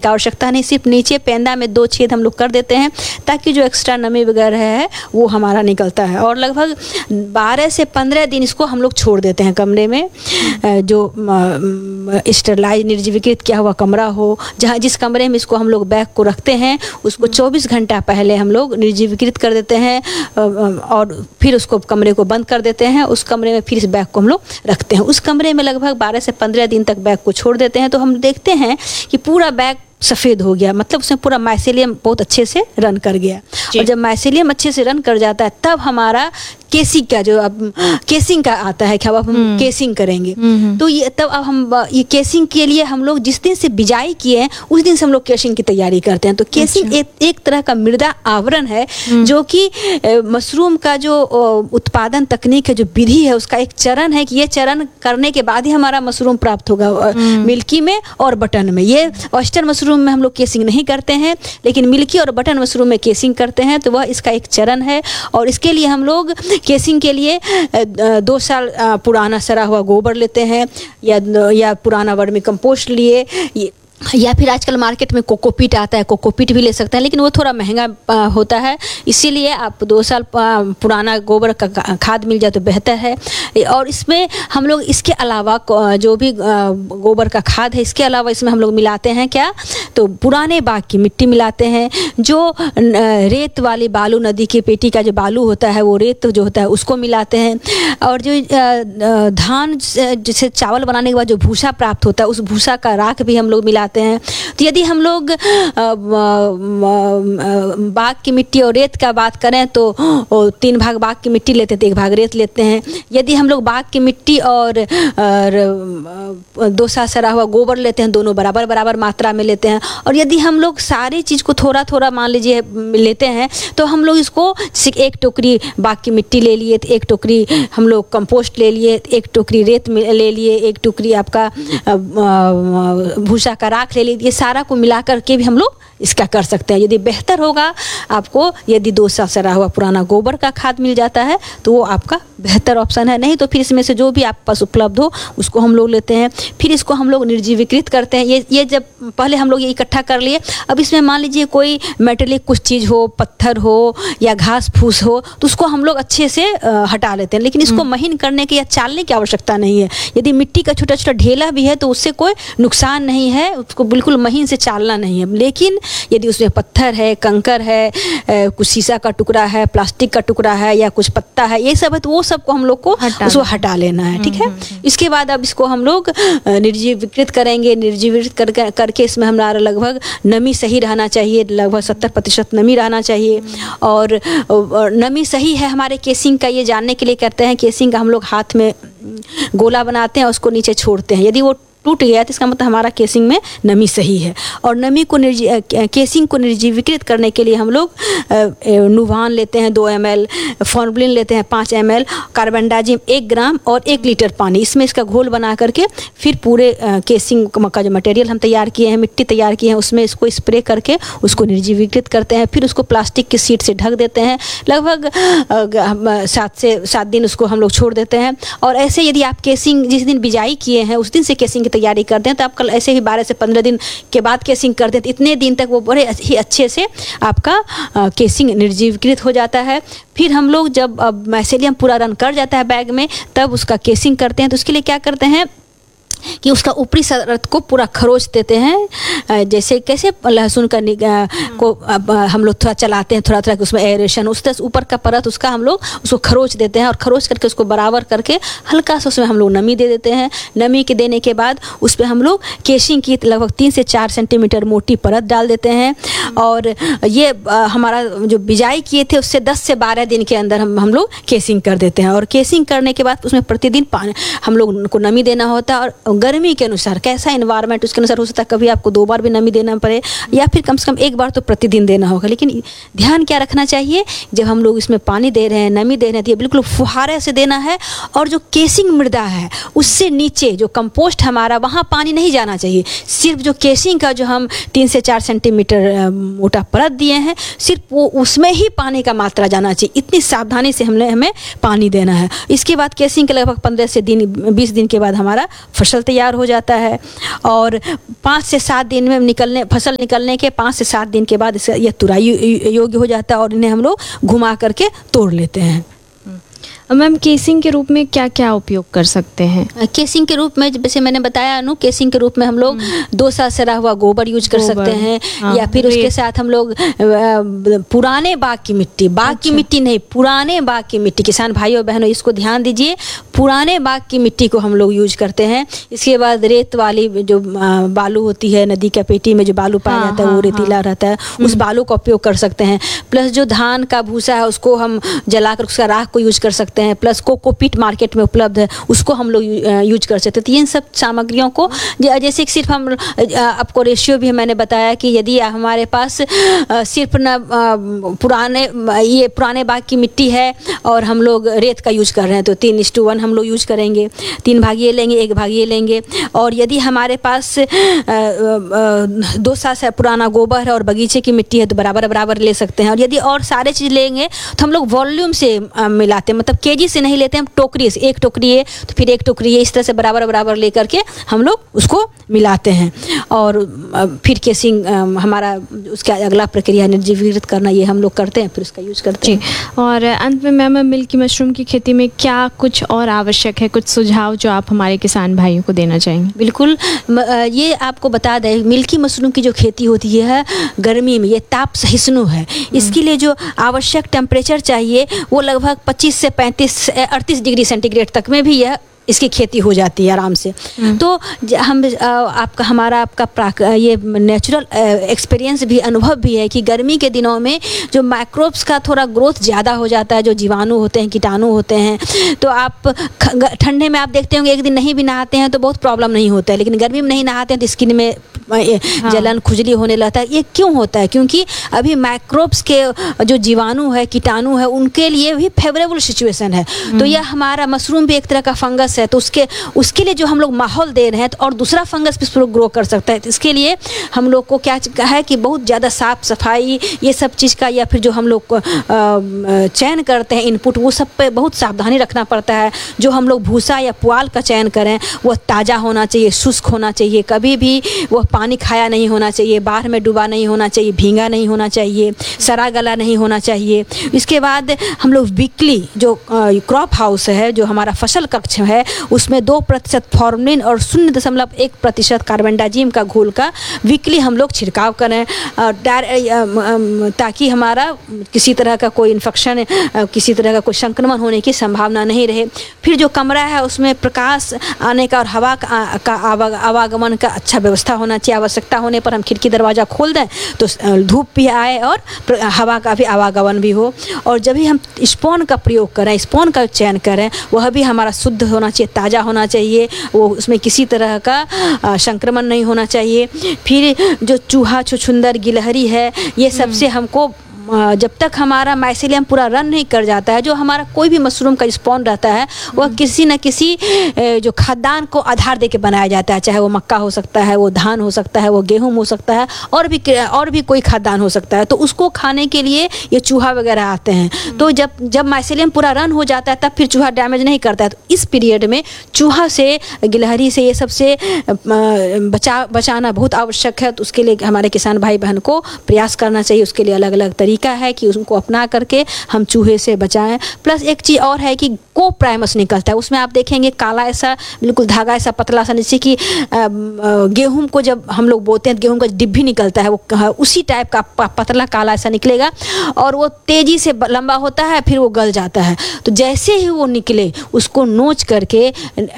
की आवश्यकता नहीं, सिर्फ नीचे पेंदा में 2 छेद हम लोग कर देते हैं ताकि जो एक्स्ट्रा नमी वगैरह है वो हमारा निकलता है। और लगभग 12 से 15 दिन इसको हम लोग छोड़ देते हैं कमरे में, जो स्टेरलाइज निर्जीवीकृत किया हुआ कमरा हो, जहाँ जिस कमरे में इसको हम लोग बैग को रखते हैं उसको 24 घंटा पहले हम लोग निर्जीवीकृत कर देते हैं और फिर उसको कमरे को बंद कर देते हैं। उस कमरे में फिर इस बैग को हम लोग रखते हैं। उस कमरे में लगभग 12 से 15 दिन तक बैग को छोड़ देते हैं तो हम देखते हैं कि पूरा बैग सफ़ेद हो गया, मतलब उसमें पूरा माइसेलियम बहुत अच्छे से रन कर गया। और जब माइसेलियम अच्छे से रन कर जाता है तब हमारा केसिंग का जो अब केसिंग का आता है कि अब हम केसिंग करेंगे। तो ये तब अब हम ये केसिंग के लिए हम लोग जिस दिन से बिजाई किए हैं उस दिन से हम लोग केसिंग की तैयारी करते हैं। तो केसिंग एक तरह का मृदा आवरण है जो कि मशरूम का जो उत्पादन तकनीक है, जो विधि है, उसका एक चरण है कि ये चरण करने के बाद ही हमारा मशरूम प्राप्त होगा मिल्की में और बटन में। ये ऑयस्टर मशरूम में हम लोग केसिंग नहीं करते हैं, लेकिन मिल्की और बटन मशरूम में केसिंग करते हैं। तो वह इसका एक चरण है और इसके लिए हम लोग केसिंग के लिए 2 साल पुराना सड़ा हुआ गोबर लेते हैं या पुराना वर्मी कंपोस्ट लिए, या फिर आजकल मार्केट में कोकोपीट आता है, कोकोपीट भी ले सकते हैं, लेकिन वो थोड़ा महंगा होता है। इसीलिए आप 2 साल पुराना गोबर का खाद मिल जाए तो बेहतर है। और इसमें हम लोग इसके अलावा जो भी गोबर का खाद है इसके अलावा इसमें हम लोग मिलाते हैं क्या, तो पुराने बाग की मिट्टी मिलाते हैं, जो रेत वाली बालू, नदी की पेटी का जो बालू होता है वो रेत जो होता है उसको मिलाते हैं। और जो धान जैसे चावल बनाने के बाद जो भूसा प्राप्त होता है उस भूसा का राख भी हम लोग मिलाते हैं। तो यदि हम लोग बाग की मिट्टी और रेत का बात करें तो 3 भाग बाग की मिट्टी लेते हैं तो 1 भाग रेत लेते हैं। यदि हम लोग बाग की मिट्टी और 2 साल सड़ा हुआ गोबर लेते हैं, दोनों बराबर बराबर मात्रा में लेते हैं। और यदि हम लोग सारी चीज़ को थोड़ा थोड़ा मान लीजिए लेते हैं तो हम लोग इसको 1 टोकरी बाग की मिट्टी ले लिए, 1 टोकरी हम लोग कंपोस्ट ले लिए, 1 टोकरी रेत ले लिए, 1 टोकरी आपका भूसा का राख ले लीजिए। सारा को मिला करके भी हम लोग इसका कर सकते हैं। यदि बेहतर होगा आपको, यदि 2 साल सड़ा हुआ पुराना गोबर का खाद मिल जाता है तो वो आपका बेहतर ऑप्शन है। नहीं तो फिर इसमें से जो भी आपके पास उपलब्ध हो उसको हम लोग लेते हैं, फिर इसको हम लोग निर्जीवीकृत करते हैं। ये जब पहले हम लोग ये इकट्ठा कर लिए, अब इसमें मान लीजिए कोई मेटेलिक कुछ चीज़ हो, पत्थर हो या घास फूस हो तो उसको हम लोग अच्छे से हटा लेते हैं। लेकिन इसको महीन करने की या चालने की आवश्यकता नहीं है। यदि मिट्टी का छोटा छोटा ढेला भी है तो उससे कोई नुकसान नहीं है, उसको बिल्कुल महीन से चालना नहीं है। लेकिन यदि उसमें पत्थर है, कंकर है, कुछ शीशा का टुकड़ा है, प्लास्टिक का टुकड़ा है या कुछ पत्ता है, ये सब है तो वो सबको हम लोग को उसको हटा लेना है। ठीक है। इसके बाद अब इसको हम लोग निर्जीवीकृत करेंगे। निर्जीवीकृत करके इसमें हमारा लगभग नमी सही रहना चाहिए, लगभग 70% नमी रहना चाहिए। और नमी सही है हमारे केसिंग का ये जानने के लिए करते हैं। केसिंग का हम लोग हाथ में गोला बनाते हैं, उसको नीचे छोड़ते हैं। यदि वो टूट गया तो इसका मतलब हमारा केसिंग में नमी सही है। और नमी को केसिंग को निर्जीवीकृत करने के लिए हम लोग नूवान लेते हैं 2 ml, फॉर्मलिन लेते हैं 5 ml, कार्बनडाजिम 1 ग्राम और 1 लीटर पानी, इसमें इसका घोल बना करके फिर पूरे केसिंग का जो मटेरियल हम तैयार किए हैं, मिट्टी तैयार की है, उसमें इसको स्प्रे करके उसको निर्जीवीकृत करते हैं। फिर उसको प्लास्टिक की शीट से ढक देते हैं। लगभग 7 से 7 दिन उसको हम लोग छोड़ देते हैं। और ऐसे यदि आप केसिंग जिस दिन बिजाई किए हैं उस दिन से केसिंग की तैयारी करते हैं तो आप कल ऐसे ही 12 से 15 दिन के बाद केसिंग करते हैं तो इतने दिन तक वो बड़े ही अच्छे से आपका केसिंग निर्जीवीकृत हो जाता है। फिर हम लोग जब माइसेलियम पूरा रन कर जाता है बैग में तब उसका केसिंग करते हैं। तो उसके लिए क्या करते हैं कि उसका ऊपरी परत को पूरा खरोच देते हैं। जैसे कैसे लहसुन का को हम लोग थोड़ा चलाते हैं, थोड़ा थोड़ा कि उसमें एरेशन, उस तरह ऊपर का परत उसका हम लोग उसको खरोच देते हैं। और खरोच करके उसको बराबर करके हल्का सा उसमें हम लोग नमी दे देते हैं। नमी के देने के बाद उस पर हम लोग केसिंग की लगभग 3 से 4 सेंटीमीटर मोटी परत डाल देते हैं। और ये हमारा जो बिजाई किए थे उससे 10 से 12 दिन के अंदर हम लोग केसिंग कर देते हैं। और केसिंग करने के बाद उसमें प्रतिदिन पानी हम लोग को नमी देना होता है। और गर्मी के अनुसार कैसा एनवायरनमेंट उसके अनुसार हो सकता है कभी आपको 2 बार भी नमी देना पड़े या फिर कम से कम 1 बार तो प्रतिदिन देना होगा। लेकिन ध्यान क्या रखना चाहिए, जब हम लोग इसमें पानी दे रहे हैं, नमी दे रहे हैं तो ये बिल्कुल फुहारे से देना है। और जो केसिंग मृदा है उससे नीचे जो कंपोस्ट हमारा वहाँ पानी नहीं जाना चाहिए। सिर्फ जो केसिंग का जो हम 3 से 4 सेंटीमीटर मोटा परत दिए हैं सिर्फ वो उसमें ही पानी का मात्रा जाना चाहिए। इतनी सावधानी से हमें पानी देना है। इसके बाद केसिंग के लगभग 15 से 20 दिन के बाद हमारा फसल फसल तैयार हो जाता है। और 5 से 7 दिन में फसल निकलने के 5 से 7 दिन के बाद ये तुराई योग्य हो जाता है और इन्हें हम लोग घुमा करके तोड़ लेते हैं। मैम, केसिंग के रूप में क्या क्या उपयोग कर सकते हैं? केसिंग के रूप में जैसे मैंने बताया अनु, केसिंग के रूप में हम लोग 2 साल सड़ा हुआ गोबर यूज कर सकते हैं। या फिर उसके साथ हम लोग पुराने बाग की मिट्टी, की मिट्टी नहीं, पुराने बाग की मिट्टी, किसान भाइयों बहनों इसको ध्यान दीजिए, पुराने बाग की मिट्टी को हम लोग यूज करते हैं। इसके बाद रेत वाली जो बालू होती है, नदी का पेटी में जो बालू पाया जाता है वो रेतीला रहता है, उस बालू का उपयोग कर सकते हैं। प्लस जो धान का भूसा है उसको हम जलाकर उसका राख को यूज कर सकते हैं। प्लस कोकोपीट मार्केट में उपलब्ध है, उसको हम लोग यूज कर सकते हैं। तो इन सब सामग्रियों को जैसे कि सिर्फ हम आपको रेशियो भी मैंने बताया कि यदि हमारे पास सिर्फ पुराने बाग की मिट्टी है और हम लोग रेत का यूज कर रहे हैं तो 3:1 हम लोग यूज करेंगे, 3 भाग ये लेंगे, 1 भाग ये लेंगे। और यदि हमारे पास 2 साल से पुराना गोबर है और बगीचे की मिट्टी है तो बराबर ले सकते हैं। और यदि और सारे चीज़ लेंगे तो हम लोग वॉल्यूम से मिलाते हैं, मतलब केजी से नहीं लेते, हम टोकरी से, 1 टोकरी है तो फिर 1 टोकरी है, इस तरह से बराबर लेकर के हम लोग उसको मिलाते हैं। और फिर केसिंग हमारा उसका अगला प्रक्रिया निर्जीवीकृत करना, ये हम लोग करते हैं, फिर उसका यूज करते हैं। और अंत में मैम, मिल्की मशरूम की खेती में क्या कुछ और आवश्यक है, कुछ सुझाव जो आप हमारे किसान भाइयों को देना चाहेंगे? बिल्कुल, ये आपको बता दें, मिल्की मशरूम की जो खेती होती है गर्मी में, ये ताप सहिष्णु है। इसके लिए जो आवश्यक टेम्परेचर चाहिए वो लगभग 25 से 38 डिग्री सेंटीग्रेड तक में भी यह इसकी खेती हो जाती है आराम से। तो हम आपका ये नेचुरल एक्सपीरियंस भी, अनुभव भी है कि गर्मी के दिनों में जो माइक्रोब्स का थोड़ा ग्रोथ ज़्यादा हो जाता है, जो जीवाणु होते हैं, कीटाणु होते हैं। तो आप ठंडे में आप देखते होंगे एक दिन नहीं भी नहाते हैं तो बहुत प्रॉब्लम नहीं होता है, लेकिन गर्मी में नहीं नहाते हैं तो स्किन में जलन, खुजली होने लगता है। ये क्यों होता है? क्योंकि अभी माइक्रोब्स के जो जीवाणु है, कीटाणु है, उनके लिए भी फेवरेबल सिचुएशन है। तो यह हमारा मशरूम भी एक तरह का फंगस है, तो उसके लिए जो हम लोग माहौल दे रहे हैं तो और दूसरा फंगस भी ग्रो कर सकता है। तो इसके लिए हम लोग को क्या है कि बहुत ज़्यादा साफ सफाई ये सब चीज़ का, या फिर जो हम लोग चयन करते हैं इनपुट, वो सब पे बहुत सावधानी रखना पड़ता है। जो हम लोग भूसा या पुआल का चयन करें वह ताज़ा होना चाहिए, शुष्क होना चाहिए, कभी भी वह पानी खाया नहीं होना चाहिए, बाहर में डूबा नहीं होना चाहिए, भींगा नहीं होना चाहिए, सड़ा गला नहीं होना चाहिए। इसके बाद हम लोग वीकली जो क्रॉप हाउस है, जो हमारा फसल कक्ष है, उसमें 2% फॉर्मलिन और 0.1% कार्बेंडाजिम का घोल का वीकली हम लोग छिड़काव करें, ताकि हमारा किसी तरह का कोई इन्फेक्शन, किसी तरह का कोई संक्रमण होने की संभावना नहीं रहे। फिर जो कमरा है उसमें प्रकाश आने का और हवा का आवागमन का अच्छा व्यवस्था होना चाहिए। आवश्यकता होने पर हम खिड़की दरवाज़ा खोल दें तो धूप भी आए और हवा का भी आवागमन भी हो। और जब भी हम स्पॉन का प्रयोग करें, स्पॉन का चयन करें, वह भी हमारा शुद्ध होना चाहिए, ताज़ा होना चाहिए, वो उसमें किसी तरह का संक्रमण नहीं होना चाहिए। फिर जो चूहा, छुछुंदर, गिलहरी है, ये सबसे हमको जब तक हमारा माइसेलियम पूरा रन नहीं कर जाता है, जो हमारा कोई भी मशरूम का स्पॉन रहता है वह किसी न किसी जो खाद्यान्न को आधार देके बनाया जाता है, चाहे वो मक्का हो सकता है, वो धान हो सकता है, वो गेहूं हो सकता है, और भी कोई खाद्यान्न हो सकता है। तो उसको खाने के लिए ये चूहा वगैरह आते हैं। तो जब माइसेलियम पूरा रन हो जाता है तब फिर चूहा डैमेज नहीं करता है। तो इस पीरियड में चूहा से, गिलहरी से, ये सबसे बचाना बहुत आवश्यक है। तो उसके लिए हमारे किसान भाई बहन को प्रयास करना चाहिए। उसके लिए अलग अलग तरीका है कि उसको अपना करके हम चूहे से बचाएं। प्लस एक चीज़ और है कि कोप्राइमस निकलता है, उसमें आप देखेंगे काला ऐसा बिल्कुल धागा ऐसा पतला सा, जैसे कि गेहूं को जब हम लोग बोते हैं गेहूं का डिब्बी निकलता है, वो उसी टाइप का पतला काला ऐसा निकलेगा और वो तेज़ी से लंबा होता है, फिर वो गल जाता है। तो जैसे ही वो निकले उसको नोच करके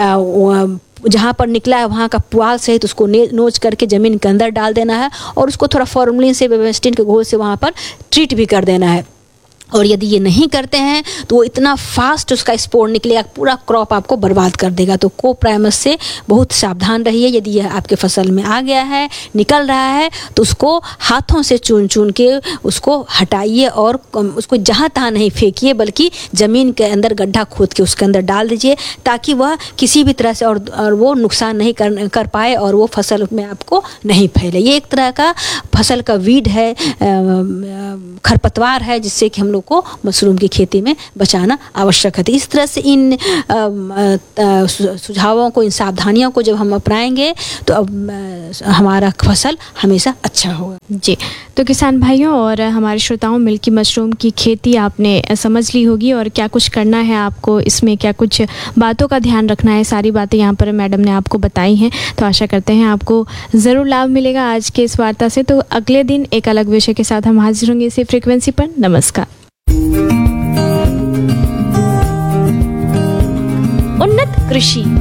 जहाँ पर निकला है वहाँ का पुआल सहित उसको नोच करके ज़मीन के अंदर डाल देना है और उसको थोड़ा फॉर्मलिन से, बेबेस्टिन के घोल से वहाँ पर ट्रीट भी कर देना है। और यदि ये नहीं करते हैं तो वो इतना फास्ट उसका स्पोर निकलेगा, पूरा क्रॉप आपको बर्बाद कर देगा। तो कोप्राइमस से बहुत सावधान रहिए। यदि यह आपके फसल में आ गया है, निकल रहा है, तो उसको हाथों से चुन के उसको हटाइए और उसको जहाँ तहाँ नहीं फेंकिए, बल्कि ज़मीन के अंदर गड्ढा खोद के उसके अंदर डाल दीजिए, ताकि वह किसी भी तरह से और वो नुकसान नहीं कर पाए और वो फसल में आपको नहीं फैले। ये एक तरह का फसल का वीड है, खरपतवार है, जिससे कि हम लोग लोग को मशरूम की खेती में बचाना आवश्यक है। तो इस तरह से इन सुझावों को, इन सावधानियों को जब हम अपनाएंगे तो हमारा फसल हमेशा अच्छा होगा। जी, तो किसान भाइयों और हमारे श्रोताओं, मिल्की मशरूम की खेती आपने समझ ली होगी और क्या कुछ करना है आपको, इसमें क्या कुछ बातों का ध्यान रखना है, सारी बातें यहाँ पर मैडम ने आपको बताई हैं। तो आशा करते हैं आपको ज़रूर लाभ मिलेगा आज के इस वार्ता से। तो अगले दिन एक अलग विषय के साथ हम हाजिर होंगे इसी फ्रीक्वेंसी पर। नमस्कार। उन्नत कृषि